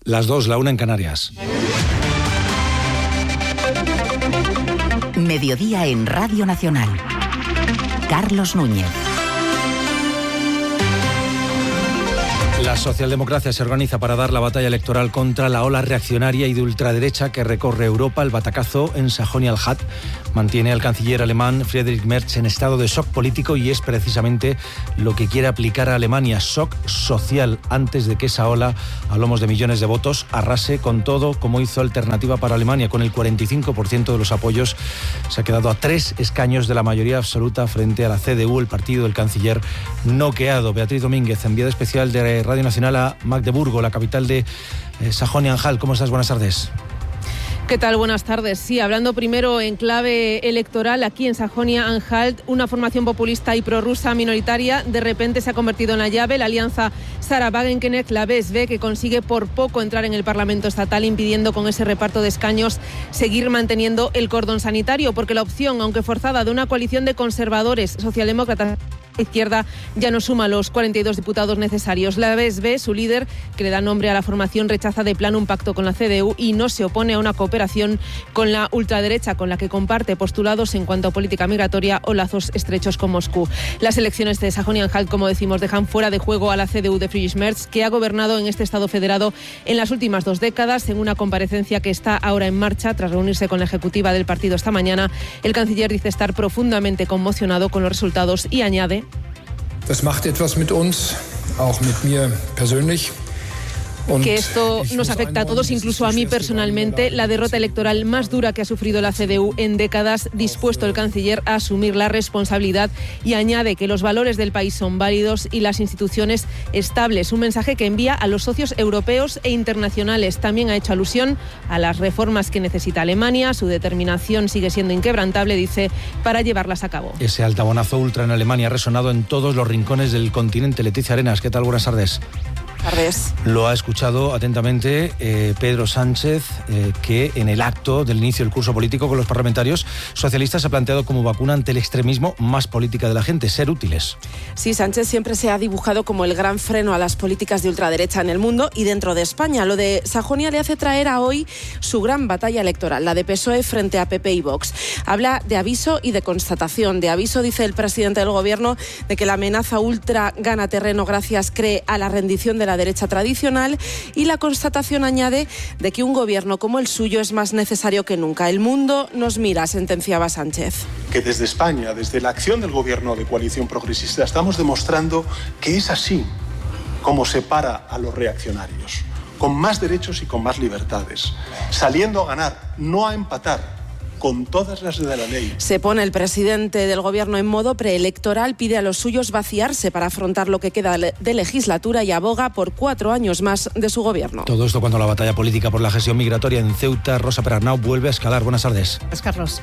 Las 2, la 1 en Canarias. Mediodía en Radio Nacional. Carlos Núñez. La socialdemocracia se organiza para dar la batalla electoral contra la ola reaccionaria y de ultraderecha que recorre Europa. El batacazo en Sajonia-Anhalt mantiene al canciller alemán Friedrich Merz en estado de shock político y es precisamente lo que quiere aplicar a Alemania, shock social, antes de que esa ola, a lomos de millones de votos, arrase con todo, como hizo Alternativa para Alemania. Con el 45% de los apoyos se ha quedado a 3 escaños de la mayoría absoluta frente a la CDU, el partido del canciller noqueado. Beatriz Domínguez, enviada especial de Radio Nacional a Magdeburgo, la capital de Sajonia-Anhalt. ¿Cómo estás? Buenas tardes. ¿Qué tal? Buenas tardes. Sí, hablando primero en clave electoral, aquí en Sajonia-Anhalt, una formación populista y prorrusa minoritaria de repente se ha convertido en la llave, la alianza Sarah Wagenknecht, la BSW, que consigue por poco entrar en el Parlamento estatal, impidiendo con ese reparto de escaños seguir manteniendo el cordón sanitario, porque la opción, aunque forzada, de una coalición de conservadores, socialdemócratas, izquierda ya no suma los 42 diputados necesarios. La BSW, su líder, que le da nombre a la formación, rechaza de plano un pacto con la CDU y no se opone a una cooperación con la ultraderecha, con la que comparte postulados en cuanto a política migratoria o lazos estrechos con Moscú. Las elecciones de Sajonia-Anhalt, como decimos, dejan fuera de juego a la CDU de Friedrich Merz, que ha gobernado en este estado federado en las últimas 2 décadas. En una comparecencia que está ahora en marcha, tras reunirse con la ejecutiva del partido esta mañana, el canciller dice estar profundamente conmocionado con los resultados y añade: Das macht etwas mit uns, auch mit mir persönlich. Que esto nos afecta a todos, incluso a mí personalmente. La derrota electoral más dura que ha sufrido la CDU en décadas, dispuesto el canciller a asumir la responsabilidad, y añade que los valores del país son válidos y las instituciones estables. Un mensaje que envía a los socios europeos e internacionales. También ha hecho alusión a las reformas que necesita Alemania. Su determinación sigue siendo inquebrantable, dice, para llevarlas a cabo. Ese altabonazo ultra en Alemania ha resonado en todos los rincones del continente. Leticia Arenas, ¿qué tal? Buenas tardes. Lo ha escuchado atentamente Pedro Sánchez, que en el acto del inicio del curso político con los parlamentarios socialistas ha planteado como vacuna ante el extremismo más política de la gente: ser útiles. Sí, Sánchez siempre se ha dibujado como el gran freno a las políticas de ultraderecha en el mundo y dentro de España. Lo de Sajonia le hace traer a hoy su gran batalla electoral, la de PSOE frente a PP y Vox. Habla de aviso y de constatación. De aviso, dice el presidente del gobierno, de que la amenaza ultra gana terreno gracias, cree, a la rendición de la derecha tradicional, y la constatación, añade, de que un gobierno como el suyo es más necesario que nunca. El mundo nos mira, sentenciaba Sánchez. Que desde España, desde la acción del gobierno de coalición progresista, estamos demostrando que es así como se para a los reaccionarios, con más derechos y con más libertades, saliendo a ganar, no a empatar, con todas las de la ley. Se pone el presidente del gobierno en modo preelectoral, pide a los suyos vaciarse para afrontar lo que queda de legislatura y aboga por 4 años más de su gobierno. Todo esto cuando la batalla política por la gestión migratoria en Ceuta, Rosa Perarnau, vuelve a escalar. Buenas tardes. Gracias, Carlos.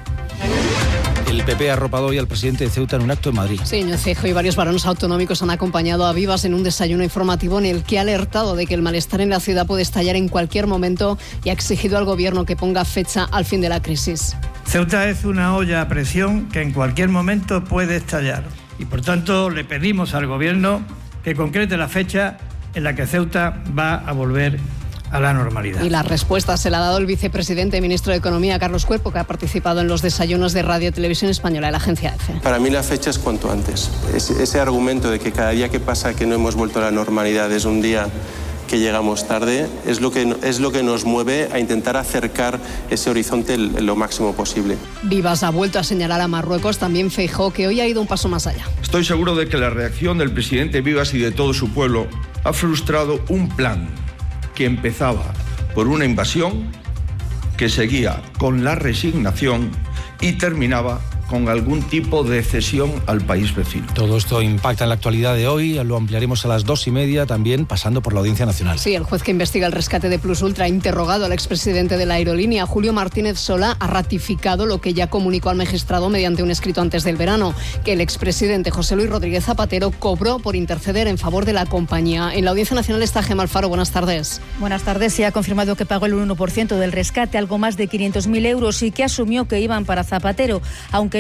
El PP ha arropado hoy al presidente de Ceuta en un acto en Madrid. Sí, Núñez Feijóo y varios varones autonómicos han acompañado a Vivas en un desayuno informativo en el que ha alertado de que el malestar en la ciudad puede estallar en cualquier momento y ha exigido al gobierno que ponga fecha al fin de la crisis. Ceuta es una olla a presión que en cualquier momento puede estallar y por tanto le pedimos al gobierno que concrete la fecha en la que Ceuta va a volver a la normalidad. Y la respuesta se la ha dado el vicepresidente y ministro de Economía, Carlos Cuerpo, que ha participado en los desayunos de Radio y Televisión Española de la agencia EFE. Para mí la fecha es cuanto antes. Ese argumento de que cada día que pasa que no hemos vuelto a la normalidad es un día que llegamos tarde, es lo que nos mueve a intentar acercar ese horizonte lo máximo posible. Vivas ha vuelto a señalar a Marruecos, también Feijóo, que hoy ha ido un paso más allá. Estoy seguro de que la reacción del presidente Vivas y de todo su pueblo ha frustrado un plan que empezaba por una invasión, que seguía con la resignación y terminaba con algún tipo de cesión al país vecino. Todo esto impacta en la actualidad de hoy, lo ampliaremos a las 2:30, también pasando por la Audiencia Nacional. Sí, el juez que investiga el rescate de Plus Ultra ha interrogado al expresidente de la aerolínea, Julio Martínez Solá, ha ratificado lo que ya comunicó al magistrado mediante un escrito antes del verano, que el expresidente José Luis Rodríguez Zapatero cobró por interceder en favor de la compañía. En la Audiencia Nacional está Gemma Alfaro, buenas tardes. Buenas tardes, se ha confirmado que pagó el 1% del rescate, algo más de 500.000 euros, y que asumió que iban para Zapatero, aunque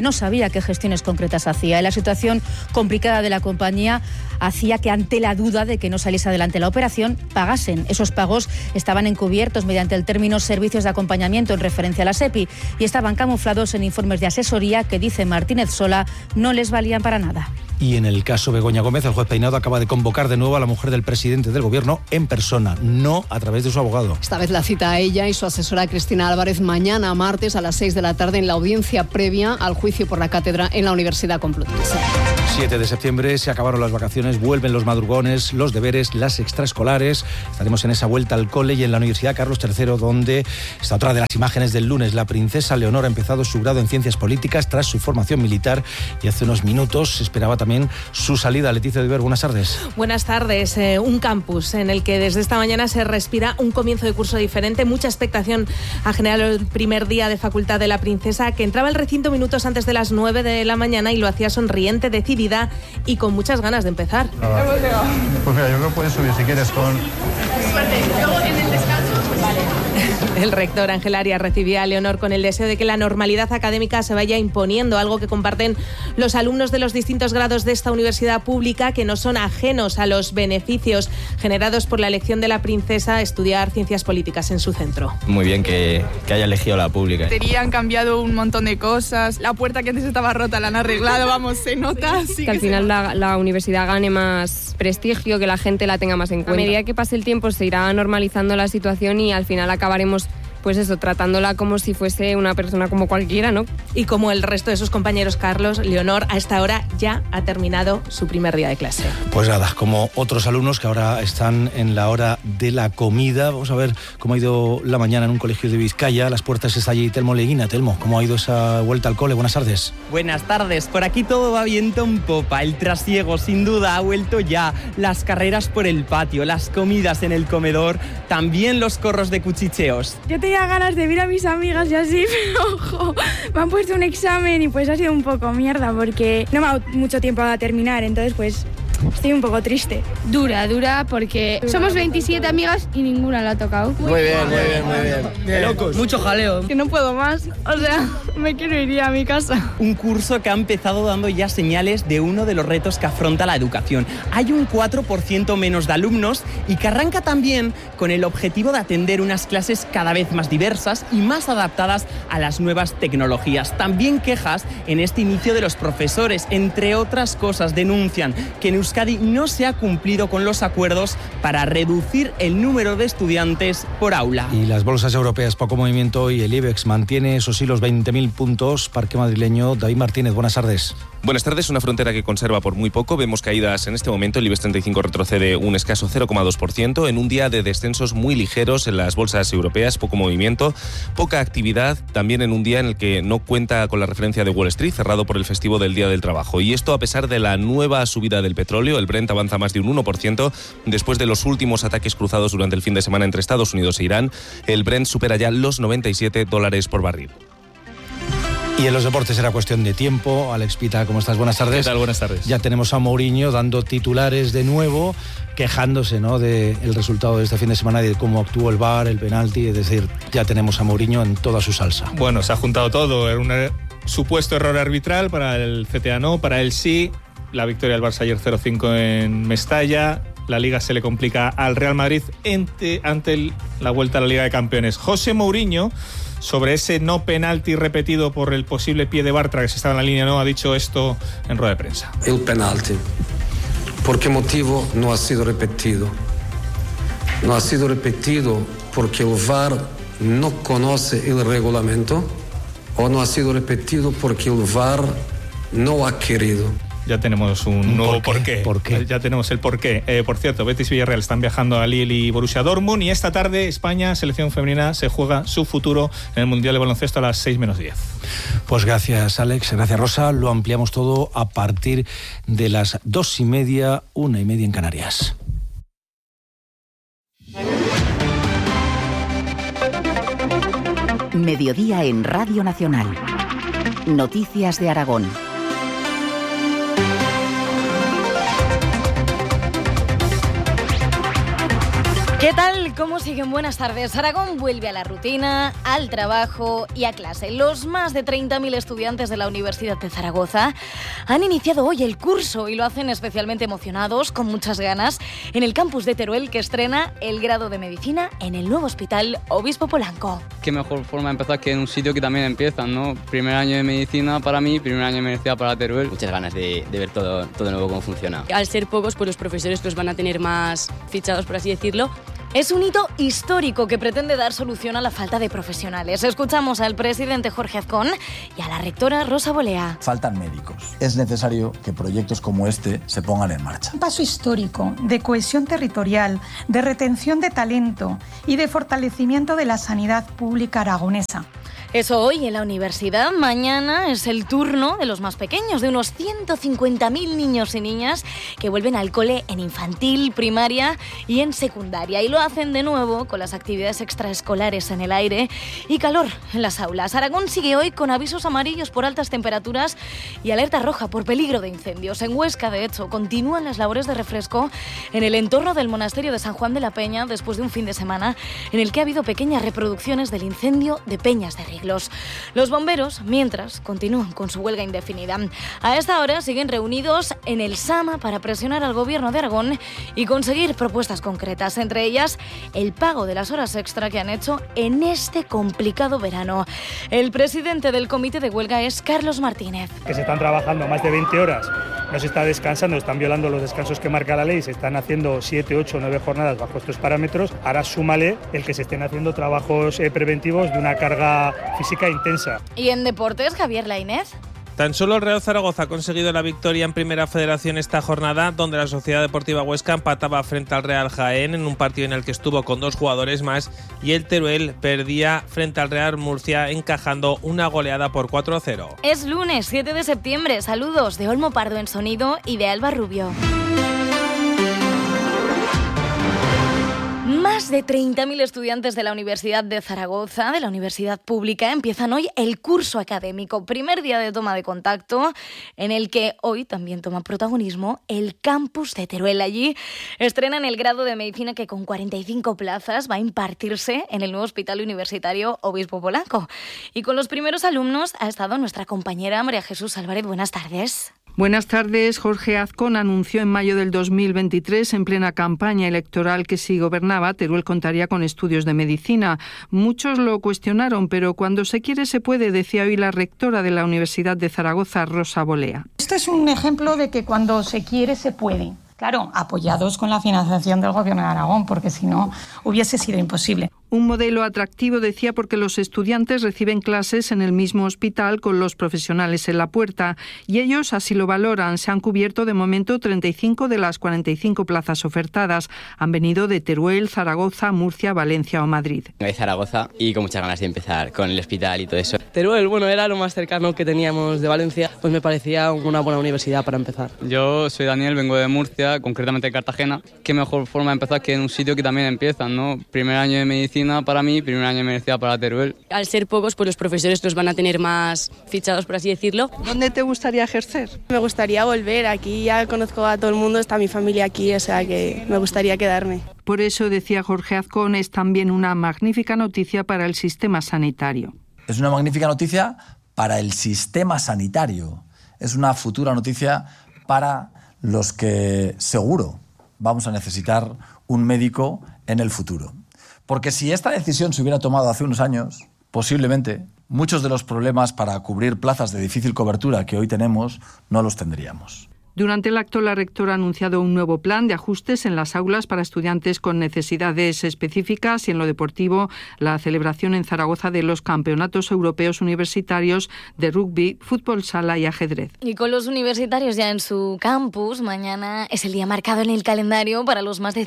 que no sabía qué gestiones concretas hacía. Y la situación complicada de la compañía hacía que, ante la duda de que no saliese adelante la operación, pagasen. Esos pagos estaban encubiertos mediante el término servicios de acompañamiento en referencia a la SEPI y estaban camuflados en informes de asesoría que, dice Martínez Sola, no les valían para nada. Y en el caso Begoña Gómez, el juez Peinado acaba de convocar de nuevo a la mujer del presidente del Gobierno en persona, no a través de su abogado. Esta vez la cita a ella y su asesora Cristina Álvarez mañana martes a las 6 de la tarde en la audiencia previa al juicio por la cátedra en la Universidad Complutense. 7 de septiembre se acabaron las vacaciones, vuelven los madrugones, los deberes, las extraescolares. Estaremos en esa vuelta al cole y en la Universidad Carlos III, donde está otra de las imágenes del lunes. La princesa Leonor ha empezado su grado en Ciencias Políticas tras su formación militar y hace unos minutos se esperaba también su salida. Leticia Diver, buenas tardes. Buenas tardes. Un campus en el que desde esta mañana se respira un comienzo de curso diferente. Mucha expectación ha generado el primer día de facultad de la princesa, que entraba al recinto minutos antes de las 9 de la mañana y lo hacía sonriente, decidida y con muchas ganas de empezar. Pues mira, yo creo que puedes subir si quieres con... Luego en el descanso. Vale. El rector Ángel Arias recibía a Leonor con el deseo de que la normalidad académica se vaya imponiendo, algo que comparten los alumnos de los distintos grados de esta universidad pública, que no son ajenos a los beneficios generados por la elección de la princesa a estudiar Ciencias Políticas en su centro. Muy bien que haya elegido la pública. Han cambiado un montón de cosas, la puerta que antes estaba rota la han arreglado, vamos, se nota. Sí, que al final la universidad gane más prestigio, que la gente la tenga más en cuenta. A medida que pase el tiempo se irá normalizando la situación y al final acabaremos, pues eso, tratándola como si fuese una persona como cualquiera, ¿no? Y como el resto de sus compañeros, Carlos, Leonor a esta hora ya ha terminado su primer día de clase. Pues nada, como otros alumnos que ahora están en la hora de la comida. Vamos a ver cómo ha ido la mañana en un colegio de Vizcaya. A las puertas está allí Telmo Leguina. Telmo, ¿cómo ha ido esa vuelta al cole? Buenas tardes. Buenas tardes. Por aquí todo va viento en popa. El trasiego, sin duda, ha vuelto ya. Las carreras por el patio, las comidas en el comedor, también los corros de cuchicheos. Yo tenía ganas de ver a mis amigas y así, pero ojo, me han puesto un examen y pues ha sido un poco mierda porque no me ha dado mucho tiempo a terminar, entonces pues estoy un poco triste. Dura, porque somos 27 amigas y ninguna la ha tocado. Muy bien. De locos. Mucho jaleo. Que no puedo más, o sea, me quiero ir ya a mi casa. Un curso que ha empezado dando ya señales de uno de los retos que afronta la educación. Hay un 4% menos de alumnos y que arranca también con el objetivo de atender unas clases cada vez más diversas y más adaptadas a las nuevas tecnologías. También quejas en este inicio de los profesores. Entre otras cosas, denuncian que en Euskadi no se ha cumplido con los acuerdos para reducir el número de estudiantes por aula. Y las bolsas europeas, poco movimiento hoy. El IBEX mantiene, eso sí, los 20.000 puntos. Parque madrileño, David Martínez, buenas tardes. Buenas tardes. Una frontera que conserva por muy poco. Vemos caídas en este momento. El IBEX 35 retrocede un escaso 0,2% en un día de descensos muy ligeros en las bolsas europeas. Poco movimiento, poca actividad. También en un día en el que no cuenta con la referencia de Wall Street, cerrado por el festivo del Día del Trabajo. Y esto a pesar de la nueva subida del petróleo. El Brent avanza más de un 1% después de los últimos ataques cruzados durante el fin de semana entre Estados Unidos e Irán. El Brent supera ya los $97 por barril. Y en los deportes era cuestión de tiempo. Alex Pita, ¿cómo estás? Buenas tardes. ¿Qué tal? Buenas tardes. Ya tenemos a Mourinho dando titulares de nuevo, quejándose, ¿no?, del resultado de este fin de semana, de cómo actuó el VAR, el penalti. Es decir, ya tenemos a Mourinho en toda su salsa. Bueno, se ha juntado todo. Era un supuesto error arbitral, para el CTA no, para él sí. La victoria del Barça ayer 0-5 en Mestalla. La Liga se le complica al Real Madrid ante la vuelta a la Liga de Campeones. José Mourinho, sobre ese no penalti repetido por el posible pie de Bartra, que se estaba en la línea, no, ha dicho esto en rueda de prensa. El penalti. ¿Por qué motivo no ha sido repetido? No ha sido repetido porque el VAR no conoce el reglamento, o no ha sido repetido porque el VAR no ha querido. Ya tenemos un nuevo porqué. ¿Por qué? Ya tenemos el porqué. Por cierto, Betis y Villarreal están viajando a Lille y Borussia Dortmund, y esta tarde España, selección femenina, se juega su futuro en el Mundial de Baloncesto a las 6 menos 10. Pues gracias, Alex, gracias, Rosa. Lo ampliamos todo a partir de las 2:30, 1:30 en Canarias. Mediodía en Radio Nacional. Noticias de Aragón. ¿Qué tal? ¿Cómo siguen? Buenas tardes. Aragón vuelve a la rutina, al trabajo y a clase. Los más de 30.000 estudiantes de la Universidad de Zaragoza han iniciado hoy el curso y lo hacen especialmente emocionados, con muchas ganas, en el campus de Teruel, que estrena el grado de Medicina en el nuevo Hospital Obispo Polanco. Qué mejor forma de empezar que en un sitio que también empiezan, ¿no? Primer año de Medicina para mí, primer año de Medicina para Teruel. Muchas ganas de ver todo de nuevo cómo funciona. Al ser pocos, pues los profesores los van a tener más fichados, por así decirlo. Es un hito histórico que pretende dar solución a la falta de profesionales. Escuchamos al presidente Jorge Azcón y a la rectora Rosa Bolea. Faltan médicos. Es necesario que proyectos como este se pongan en marcha. Un paso histórico de cohesión territorial, de retención de talento y de fortalecimiento de la sanidad pública aragonesa. Eso hoy en la universidad. Mañana es el turno de los más pequeños, de unos 150.000 niños y niñas que vuelven al cole en infantil, primaria y en secundaria. Y lo hacen de nuevo con las actividades extraescolares en el aire y calor en las aulas. Aragón sigue hoy con avisos amarillos por altas temperaturas y alerta roja por peligro de incendios. En Huesca, de hecho, continúan las labores de refresco en el entorno del monasterio de San Juan de la Peña después de un fin de semana en el que ha habido pequeñas reproducciones del incendio de Peñas de Río. Los bomberos, mientras, continúan con su huelga indefinida. A esta hora siguen reunidos en el Sama para presionar al gobierno de Aragón y conseguir propuestas concretas, entre ellas el pago de las horas extra que han hecho en este complicado verano. El presidente del comité de huelga es Carlos Martínez. Que se están trabajando más de 20 horas, no se está descansando, están violando los descansos que marca la ley, se están haciendo 7, 8, 9 jornadas bajo estos parámetros. Ahora súmale el que se estén haciendo trabajos preventivos de una carga física intensa. Y en deportes, Javier Lainez. Tan solo el Real Zaragoza ha conseguido la victoria en Primera Federación esta jornada, donde la Sociedad Deportiva Huesca empataba frente al Real Jaén en un partido en el que estuvo con 2 jugadores más, y el Teruel perdía frente al Real Murcia encajando una goleada por 4-0. Es lunes 7 de septiembre. Saludos de Olmo Pardo en sonido y de Alba Rubio. Más de 30.000 estudiantes de la Universidad de Zaragoza, de la Universidad Pública, empiezan hoy el curso académico. Primer día de toma de contacto, en el que hoy también toma protagonismo el campus de Teruel. Allí estrenan el grado de Medicina que con 45 plazas va a impartirse en el nuevo Hospital Universitario Obispo Polanco. Y con los primeros alumnos ha estado nuestra compañera María Jesús Álvarez. Buenas tardes. Buenas tardes. Jorge Azcón anunció en mayo del 2023, en plena campaña electoral, que si gobernaba, Teruel contaría con estudios de medicina. Muchos lo cuestionaron, pero cuando se quiere se puede, decía hoy la rectora de la Universidad de Zaragoza, Rosa Bolea. Este es un ejemplo de que cuando se quiere se puede. Claro, apoyados con la financiación del Gobierno de Aragón, porque si no hubiese sido imposible. Un modelo atractivo, decía, porque los estudiantes reciben clases en el mismo hospital con los profesionales en la puerta y ellos así lo valoran. Se han cubierto de momento 35 de las 45 plazas ofertadas. Han venido de Teruel, Zaragoza, Murcia, Valencia o Madrid. De Zaragoza y con muchas ganas de empezar con el hospital y todo eso. Teruel, bueno, era lo más cercano que teníamos de Valencia, pues me parecía una buena universidad para empezar. Yo soy Daniel, vengo de Murcia, concretamente de Cartagena. Qué mejor forma de empezar que en un sitio que también empiezan, ¿no? Primer año de Medicina para mí, primer año de Medicina para Teruel. Al ser pocos, pues los profesores los van a tener más fichados, por así decirlo. ¿Dónde te gustaría ejercer? Me gustaría volver, aquí ya conozco a todo el mundo, está mi familia aquí, o sea que me gustaría quedarme. Por eso, decía Jorge Azcón, es también una magnífica noticia para el sistema sanitario. Es una magnífica noticia para el sistema sanitario. Es una futura noticia para los que seguro vamos a necesitar un médico en el futuro. Porque si esta decisión se hubiera tomado hace unos años, posiblemente muchos de los problemas para cubrir plazas de difícil cobertura que hoy tenemos no los tendríamos. Durante el acto, la rectora ha anunciado un nuevo plan de ajustes en las aulas para estudiantes con necesidades específicas y en lo deportivo, la celebración en Zaragoza de los campeonatos europeos universitarios de rugby, fútbol sala y ajedrez. Y con los universitarios ya en su campus, mañana es el día marcado en el calendario para los más de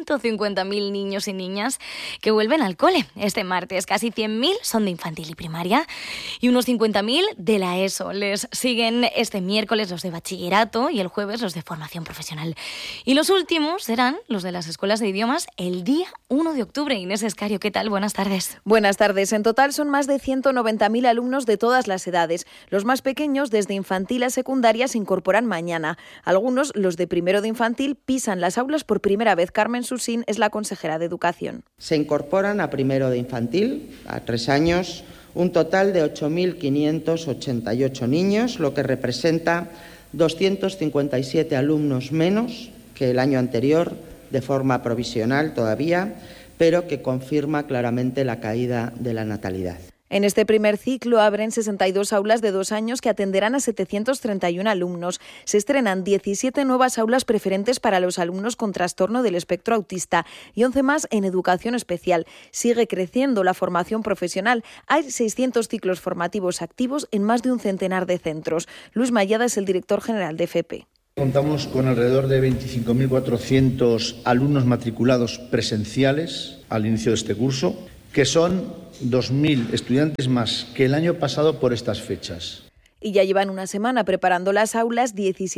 150.000 niños y niñas que vuelven al cole. Este martes casi 100.000 son de infantil y primaria y unos 50.000 de la ESO. Les siguen este miércoles los de bachillerato y el jueves los de formación profesional. Y los últimos serán los de las escuelas de idiomas el día 1 de octubre. Inés Escario, ¿qué tal? Buenas tardes. Buenas tardes. En total son más de 190.000 alumnos de todas las edades. Los más pequeños, desde infantil a secundaria, se incorporan mañana. Algunos, los de primero de infantil, pisan las aulas por primera vez. Carmen Susín es la consejera de Educación. Se incorporan a primero de infantil, a 3 años, un total de 8.588 niños, lo que representa 257 alumnos menos que el año anterior, de forma provisional todavía, pero que confirma claramente la caída de la natalidad. En este primer ciclo abren 62 aulas de 2 años que atenderán a 731 alumnos. Se estrenan 17 nuevas aulas preferentes para los alumnos con trastorno del espectro autista y 11 más en educación especial. Sigue creciendo la formación profesional. Hay 600 ciclos formativos activos en más de un centenar de centros. Luis Mayada es el director general de FP. Contamos con alrededor de 25.400 alumnos matriculados presenciales al inicio de este curso, que son 2.000 estudiantes más que el año pasado por estas fechas. Y ya llevan una semana preparando las aulas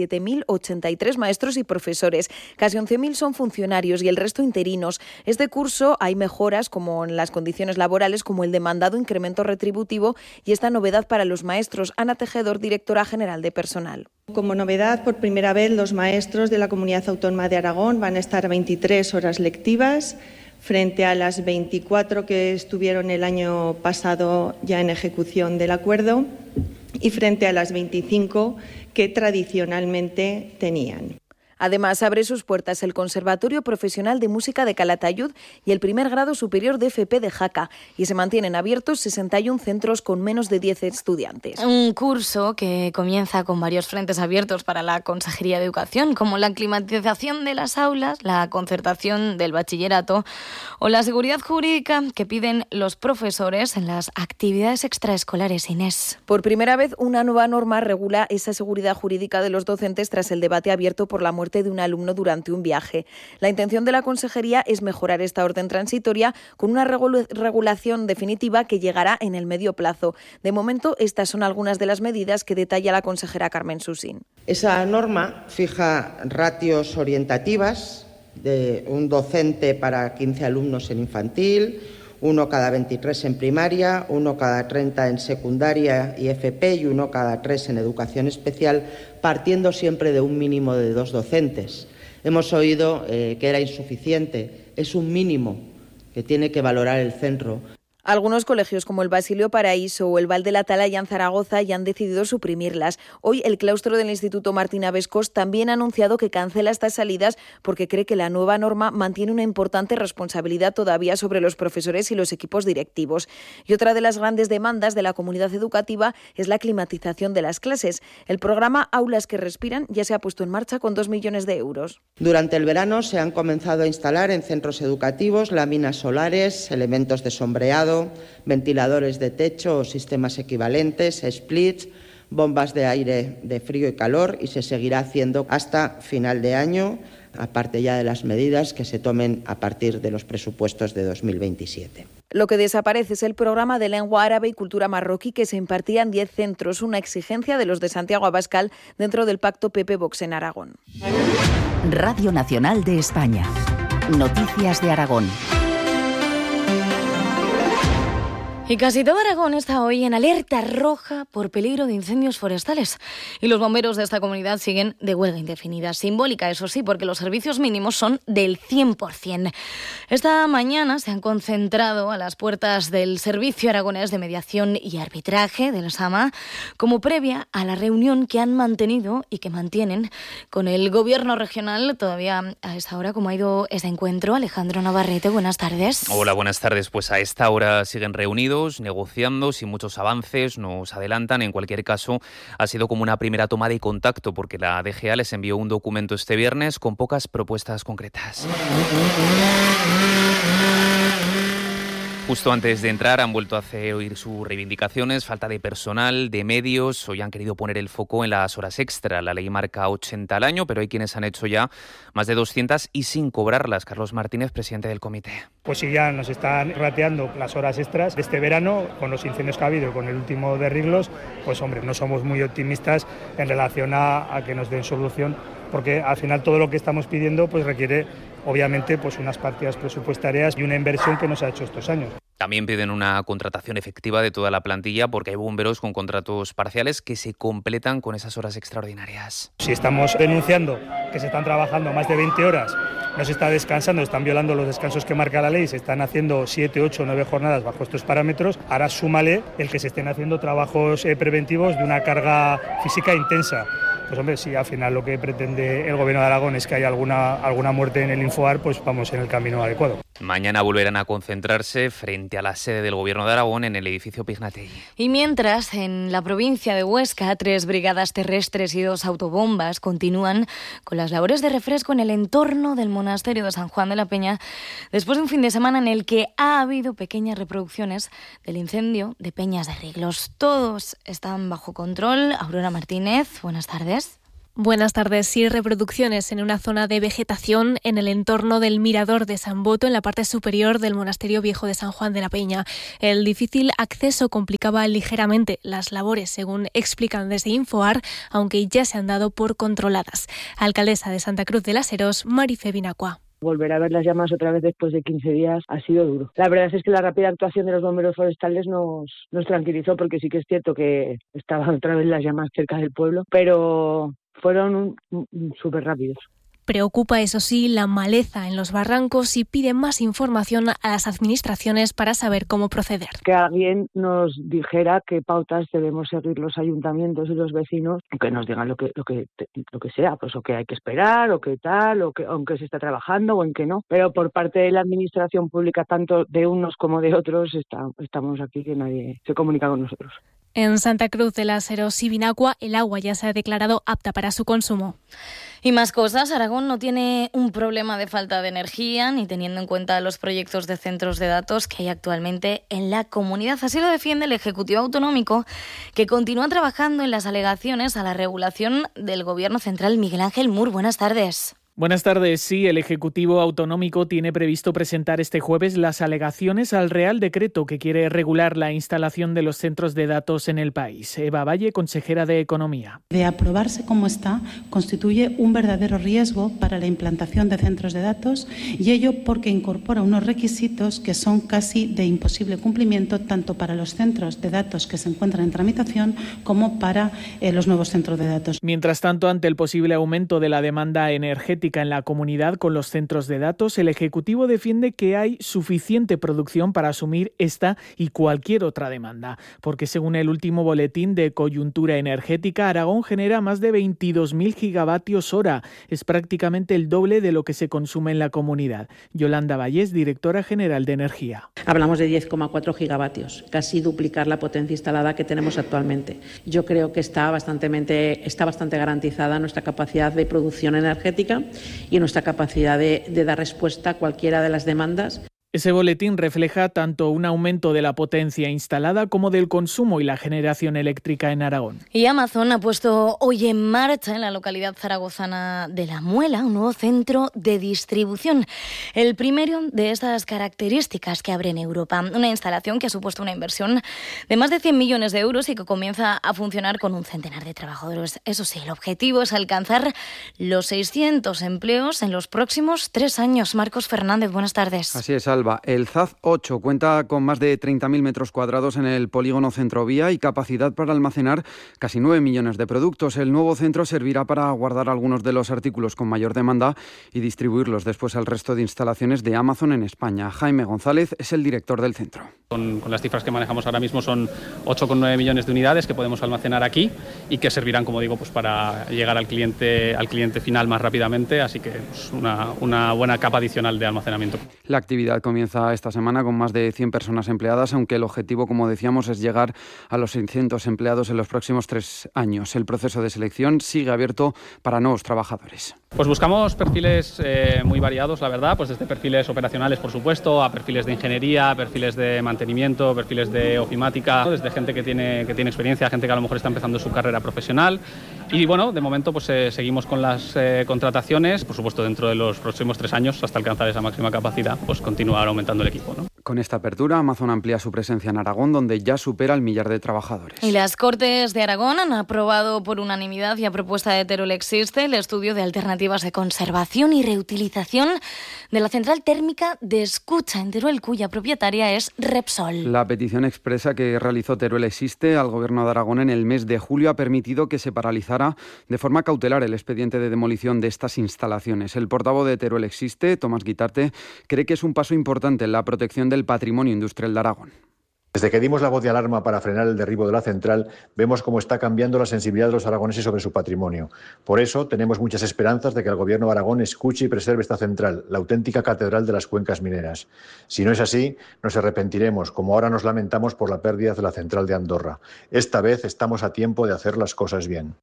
17.083 maestros y profesores. Casi 11.000 son funcionarios y el resto interinos. Este curso hay mejoras como en las condiciones laborales, como el demandado incremento retributivo y esta novedad para los maestros. Ana Tejedor, directora general de personal. Como novedad, por primera vez los maestros de la Comunidad Autónoma de Aragón van a estar 23 horas lectivas, frente a las 24 que estuvieron el año pasado ya en ejecución del acuerdo y frente a las 25 que tradicionalmente tenían. Además, abre sus puertas el Conservatorio Profesional de Música de Calatayud y el primer grado superior de FP de Jaca, y se mantienen abiertos 61 centros con menos de 10 estudiantes. Un curso que comienza con varios frentes abiertos para la Consejería de Educación, como la climatización de las aulas, la concertación del bachillerato o la seguridad jurídica que piden los profesores en las actividades extraescolares. Inés. Por primera vez, una nueva norma regula esa seguridad jurídica de los docentes tras el debate abierto por la muerte de un alumno durante un viaje. La intención de la Consejería es mejorar esta orden transitoria con una regulación definitiva que llegará en el medio plazo. De momento, estas son algunas de las medidas que detalla la consejera Carmen Susín. Esa norma fija ratios orientativas de un docente para 15 alumnos en infantil, 1 cada 23 en primaria, 1 cada 30 en secundaria y FP y 1 cada 3 en educación especial, partiendo siempre de un mínimo de 2 docentes. Hemos oído que era insuficiente, es un mínimo que tiene que valorar el centro. Algunos colegios como el Basilio Paraíso o el Val de la Atalaya en Zaragoza ya han decidido suprimirlas. Hoy el claustro del Instituto Martín Abescos también ha anunciado que cancela estas salidas porque cree que la nueva norma mantiene una importante responsabilidad todavía sobre los profesores y los equipos directivos. Y otra de las grandes demandas de la comunidad educativa es la climatización de las clases. El programa Aulas que Respiran ya se ha puesto en marcha con 2 millones de euros. Durante el verano se han comenzado a instalar en centros educativos láminas solares, elementos de sombreado, ventiladores de techo o sistemas equivalentes, splits, bombas de aire de frío y calor, y se seguirá haciendo hasta final de año, aparte ya de las medidas que se tomen a partir de los presupuestos de 2027. Lo que desaparece es el programa de lengua árabe y cultura marroquí que se impartía en 10 centros, una exigencia de los de Santiago Abascal dentro del pacto PP-Vox en Aragón. Radio Nacional de España. Noticias de Aragón. Y casi todo Aragón está hoy en alerta roja por peligro de incendios forestales. Y los bomberos de esta comunidad siguen de huelga indefinida. Simbólica, eso sí, porque los servicios mínimos son del 100%. Esta mañana se han concentrado a las puertas del Servicio Aragonés de Mediación y Arbitraje del SAMA como previa a la reunión que han mantenido y que mantienen con el Gobierno regional. Todavía a esta hora, ¿cómo ha ido este encuentro? Alejandro Navarrete, buenas tardes. Hola, buenas tardes. Pues a esta hora siguen reunidos, negociando, sin muchos avances, nos adelantan. En cualquier caso, ha sido como una primera toma de contacto, porque la DGA les envió un documento este viernes con pocas propuestas concretas. Justo antes de entrar han vuelto a hacer oír sus reivindicaciones, falta de personal, de medios. Hoy han querido poner el foco en las horas extra. La ley marca 80 al año, pero hay quienes han hecho ya más de 200 y sin cobrarlas. Carlos Martínez, presidente del comité. Pues si ya nos están rateando las horas extras de este verano, con los incendios que ha habido y con el último de Riglos, pues hombre, no somos muy optimistas en relación a que nos den solución, porque al final todo lo que estamos pidiendo pues requiere obviamente pues unas partidas presupuestarias y una inversión que no se ha hecho estos años. También piden una contratación efectiva de toda la plantilla porque hay bomberos con contratos parciales que se completan con esas horas extraordinarias. Si estamos denunciando que se están trabajando más de 20 horas, no se está descansando, están violando los descansos que marca la ley, se están haciendo 7, 8, 9 jornadas bajo estos parámetros, ahora súmale el que se estén haciendo trabajos preventivos de una carga física intensa. Pues hombre, si al final lo que pretende el Gobierno de Aragón es que haya alguna muerte en el Infoar, pues vamos en el camino adecuado. Mañana volverán a concentrarse frente a la sede del Gobierno de Aragón en el edificio Pignatelli. Y mientras, en la provincia de Huesca, 3 brigadas terrestres y 2 autobombas continúan con las labores de refresco en el entorno del monasterio de San Juan de la Peña, después de un fin de semana en el que ha habido pequeñas reproducciones del incendio de Peñas de Riglos. Todos están bajo control. Aurora Martínez, buenas tardes. Buenas tardes. Sí, reproducciones en una zona de vegetación en el entorno del Mirador de San Boto, en la parte superior del Monasterio Viejo de San Juan de la Peña. El difícil acceso complicaba ligeramente las labores, según explican desde Infoar, aunque ya se han dado por controladas. Alcaldesa de Santa Cruz de las Heros, Marife Binacua. Volver a ver las llamas otra vez después de 15 días ha sido duro. La verdad es que la rápida actuación de los bomberos forestales nos tranquilizó, porque sí que es cierto que estaban otra vez las llamas cerca del pueblo, pero fueron súper rápidos. Preocupa, eso sí, la maleza en los barrancos y pide más información a las administraciones para saber cómo proceder. Que alguien nos dijera qué pautas debemos seguir los ayuntamientos y los vecinos, que nos digan lo que sea, pues o que hay que esperar, o qué tal, o que aunque se está trabajando o en qué no. Pero por parte de la administración pública, tanto de unos como de otros, estamos aquí que nadie se comunica con nosotros. En Santa Cruz de las Heros y Binacua, el agua ya se ha declarado apta para su consumo. Y más cosas, Aragón no tiene un problema de falta de energía, ni teniendo en cuenta los proyectos de centros de datos que hay actualmente en la comunidad. Así lo defiende el Ejecutivo Autonómico, que continúa trabajando en las alegaciones a la regulación del Gobierno Central. Miguel Ángel Mur, buenas tardes. Buenas tardes. Sí, el Ejecutivo Autonómico tiene previsto presentar este jueves las alegaciones al Real Decreto que quiere regular la instalación de los centros de datos en el país. Eva Valle, consejera de Economía. De aprobarse como está, constituye un verdadero riesgo para la implantación de centros de datos, y ello porque incorpora unos requisitos que son casi de imposible cumplimiento tanto para los centros de datos que se encuentran en tramitación como para los nuevos centros de datos. Mientras tanto, ante el posible aumento de la demanda energética en la comunidad con los centros de datos, el Ejecutivo defiende que hay suficiente producción para asumir esta y cualquier otra demanda, porque según el último boletín de coyuntura energética, Aragón genera más de 22.000 gigavatios hora. Es prácticamente el doble de lo que se consume en la comunidad. Yolanda Vallés, directora general de Energía. Hablamos de 10,4 gigavatios, casi duplicar la potencia instalada que tenemos actualmente. Yo creo que está bastante garantizada nuestra capacidad de producción energética y nuestra capacidad de dar respuesta a cualquiera de las demandas. Ese boletín refleja tanto un aumento de la potencia instalada como del consumo y la generación eléctrica en Aragón. Y Amazon ha puesto hoy en marcha en la localidad zaragozana de La Muela un nuevo centro de distribución. El primero de estas características que abre en Europa. Una instalación que ha supuesto una inversión de más de 100 millones de euros y que comienza a funcionar con un centenar de trabajadores. Eso sí, el objetivo es alcanzar los 600 empleos en los próximos 3 años. Marcos Fernández, buenas tardes. Así es, Alba. El ZAZ 8 cuenta con más de 30.000 metros cuadrados en el polígono Centrovía y capacidad para almacenar casi 9 millones de productos. El nuevo centro servirá para guardar algunos de los artículos con mayor demanda y distribuirlos después al resto de instalaciones de Amazon en España. Jaime González es el director del centro. Con las cifras que manejamos ahora mismo son 8,9 millones de unidades que podemos almacenar aquí y que servirán, como digo, pues para llegar al cliente final más rápidamente, así que pues una buena capa adicional de almacenamiento. La actividad comienza esta semana con más de 100 personas empleadas, aunque el objetivo, como decíamos, es llegar a los 600 empleados en los próximos 3 años. El proceso de selección sigue abierto para nuevos trabajadores. Pues buscamos perfiles muy variados, la verdad, pues desde perfiles operacionales, por supuesto, a perfiles de ingeniería, perfiles de mantenimiento, perfiles de ofimática, desde gente que tiene experiencia, gente que a lo mejor está empezando su carrera profesional. Y bueno, de momento pues seguimos con las contrataciones, por supuesto dentro de los próximos 3 años, hasta alcanzar esa máxima capacidad, pues continuar aumentando el equipo, ¿no? Con esta apertura, Amazon amplía su presencia en Aragón, donde ya supera el 1.000.000 de trabajadores. Y las Cortes de Aragón han aprobado por unanimidad y a propuesta de Teruel Existe el estudio de alternativas de conservación y reutilización de la central térmica de Escucha en Teruel, cuya propietaria es Repsol. La petición expresa que realizó Teruel Existe al Gobierno de Aragón en el mes de julio ha permitido que se paralizara de forma cautelar el expediente de demolición de estas instalaciones. El portavoz de Teruel Existe, Tomás Guitarte, cree que es un paso importante en la protección del patrimonio industrial de Aragón. Desde que dimos la voz de alarma para frenar el derribo de la central, vemos cómo está cambiando la sensibilidad de los aragoneses sobre su patrimonio. Por eso, tenemos muchas esperanzas de que el Gobierno de Aragón escuche y preserve esta central, la auténtica catedral de las cuencas mineras. Si no es así, nos arrepentiremos, como ahora nos lamentamos por la pérdida de la central de Andorra. Esta vez estamos a tiempo de hacer las cosas bien.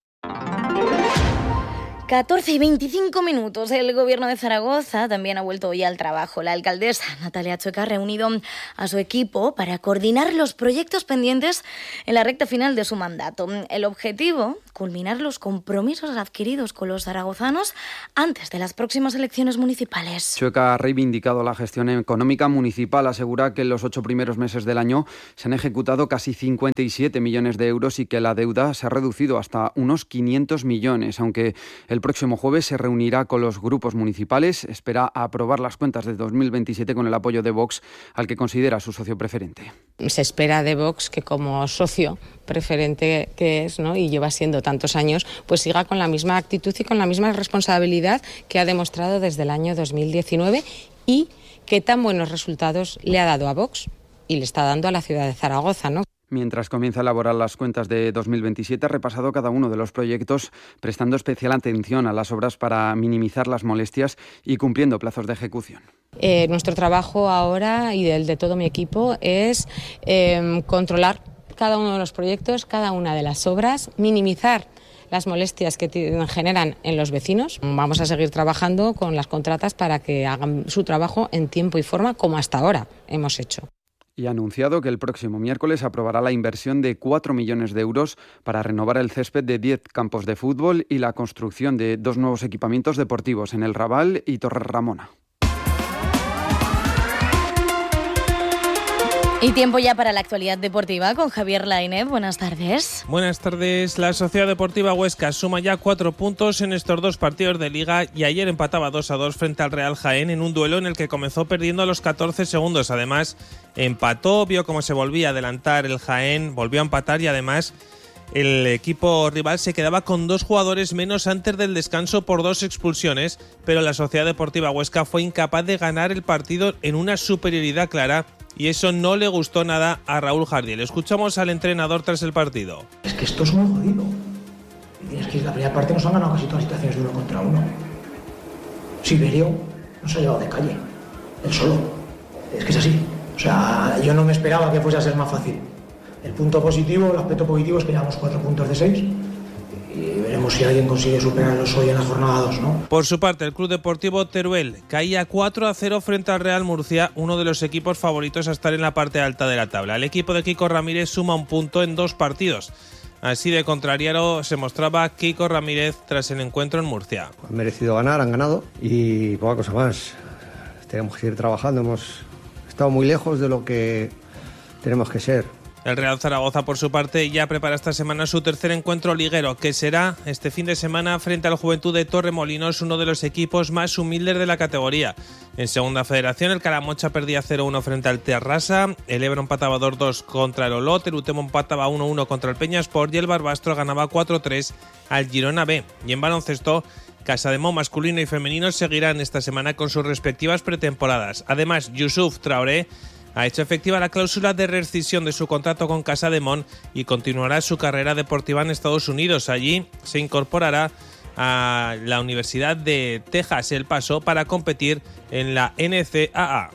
14:25. El Gobierno de Zaragoza también ha vuelto hoy al trabajo. La alcaldesa Natalia Chueca ha reunido a su equipo para coordinar los proyectos pendientes en la recta final de su mandato. El objetivo, culminar los compromisos adquiridos con los zaragozanos antes de las próximas elecciones municipales. Chueca ha reivindicado la gestión económica municipal. Asegura que en los 8 primeros meses del año se han ejecutado casi 57 millones de euros y que la deuda se ha reducido hasta unos 500 millones, aunque el próximo jueves se reunirá con los grupos municipales. Espera aprobar las cuentas de 2027 con el apoyo de Vox, al que considera su socio preferente. Se espera de Vox que como socio preferente que es, ¿no?, y lleva siendo tantos años, pues siga con la misma actitud y con la misma responsabilidad que ha demostrado desde el año 2019 y que tan buenos resultados le ha dado a Vox y le está dando a la ciudad de Zaragoza, ¿no? Mientras comienza a elaborar las cuentas de 2027, ha repasado cada uno de los proyectos, prestando especial atención a las obras para minimizar las molestias y cumpliendo plazos de ejecución. Nuestro trabajo ahora y el de todo mi equipo es controlar cada uno de los proyectos, cada una de las obras, minimizar las molestias que generan en los vecinos. Vamos a seguir trabajando con las contratas para que hagan su trabajo en tiempo y forma, como hasta ahora hemos hecho. Y ha anunciado que el próximo miércoles aprobará la inversión de 4 millones de euros para renovar el césped de 10 campos de fútbol y la construcción de 2 nuevos equipamientos deportivos en el Raval y Torre Ramona. Y tiempo ya para la actualidad deportiva con Javier Lainez. Buenas tardes. Buenas tardes. La Sociedad Deportiva Huesca suma ya 4 puntos en estos 2 partidos de Liga y ayer empataba 2-2 frente al Real Jaén en un duelo en el que comenzó perdiendo a los 14 segundos. Además, empató, vio cómo se volvía a adelantar el Jaén, volvió a empatar y además el equipo rival se quedaba con 2 jugadores menos antes del descanso por 2 expulsiones, pero la Sociedad Deportiva Huesca fue incapaz de ganar el partido en una superioridad clara. Y eso no le gustó nada a Raúl Jardiel. Escuchamos al entrenador tras el partido. Es que esto es muy jodido. Es que en la primera parte nos han ganado casi todas las situaciones de 1 contra 1. Siberio nos ha llevado de calle, él solo. Es que es así. O sea, yo no me esperaba que fuese a ser más fácil. El punto positivo, el aspecto positivo es que llevamos 4 puntos de 6. Y veremos si alguien consigue superarlos hoy en la jornada 2, ¿no? Por su parte, el Club Deportivo Teruel caía 4-0 frente al Real Murcia, uno de los equipos favoritos a estar en la parte alta de la tabla. El equipo de Kiko Ramírez suma 1 punto en 2 partidos. Así de contrariado se mostraba Kiko Ramírez tras el encuentro en Murcia. Han merecido ganar, han ganado y poca cosa más. Tenemos que seguir trabajando, hemos estado muy lejos de lo que tenemos que ser. El Real Zaragoza, por su parte, ya prepara esta semana su tercer encuentro liguero, que será este fin de semana frente al Juventud de Torremolinos, uno de los equipos más humildes de la categoría. En segunda federación, el Caramocha perdía 0-1 frente al Terrassa, el Ebro empataba 2-2 contra el Olot, el Utemo empataba 1-1 contra el Peñasport y el Barbastro ganaba 4-3 al Girona B. Y en baloncesto, Casademón masculino y femenino seguirán esta semana con sus respectivas pretemporadas. Además, Youssouf Traoré ha hecho efectiva la cláusula de rescisión de su contrato con Casademón y continuará su carrera deportiva en Estados Unidos. Allí se incorporará a la Universidad de Texas El Paso para competir en la NCAA.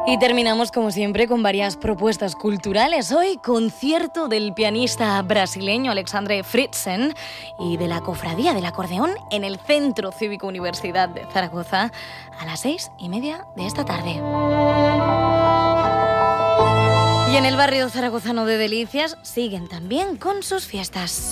Y terminamos, como siempre, con varias propuestas culturales. Hoy, concierto del pianista brasileño Alexandre Fritzen y de la Cofradía del Acordeón en el Centro Cívico Universidad de Zaragoza a las 6:30 de esta tarde. Y en el barrio zaragozano de Delicias siguen también con sus fiestas.